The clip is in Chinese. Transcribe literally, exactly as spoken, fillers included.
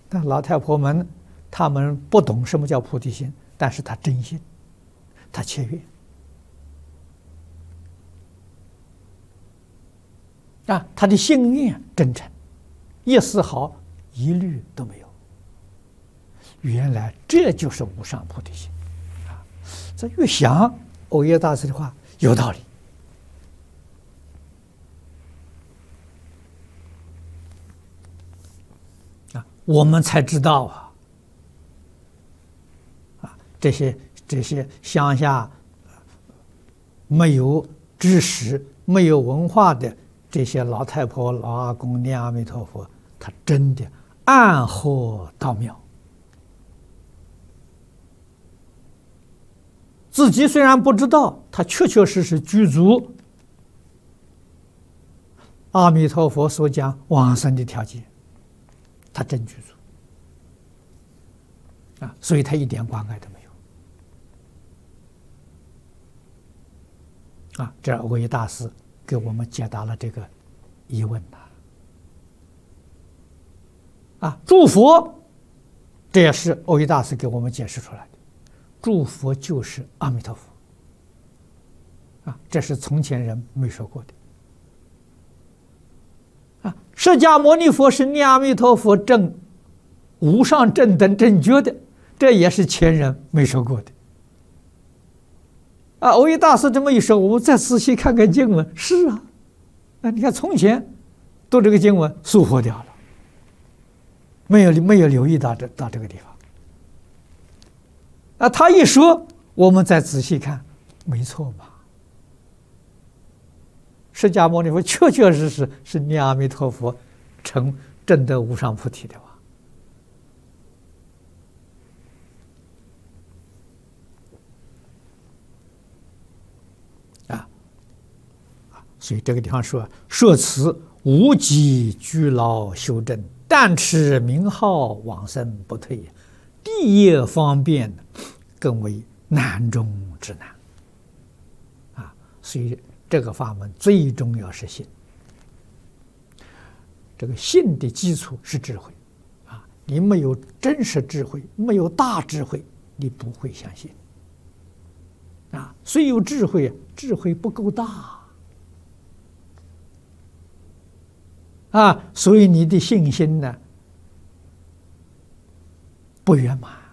但老太婆们，他们不懂什么叫菩提心，但是他真心，他切愿啊，他的心愿真诚，一丝毫疑虑都没有。原来这就是无上菩提心啊！这越想，藕益大师的话有道理啊，我们才知道啊啊，这些这些乡下没有知识、没有文化的这些老太婆、老阿公念阿弥陀佛，他真的暗合道妙。自己虽然不知道，他确确实实具足阿弥陀佛所讲往生的条件，他真具足啊，所以他一点关爱都没有啊。这藕益大师给我们解答了这个疑问呐啊，诸佛，这也是藕益大师给我们解释出来的。诸佛就是阿弥陀佛啊，这是从前人没说过的啊。释迦牟尼佛是念阿弥陀佛证无上正等正觉的，这也是前人没说过的啊。藕益大师这么一说，我们再仔细看看经文，是啊，啊，你看从前读这个经文疏忽掉了，没有没有留意到这到这个地方。啊，他一说，我们再仔细看，没错嘛。释迦牟尼佛确确实实是念阿弥陀佛成证得无上菩提的吧？啊，所以这个地方说，说此无极居牢修正，但持名号往生不退，地业方便，更为难中之难啊！所以这个法门最重要是信。这个信的基础是智慧啊！你没有真实智慧，没有大智慧，你不会相信啊！虽有智慧，智慧不够大啊！所以你的信心呢不圆满。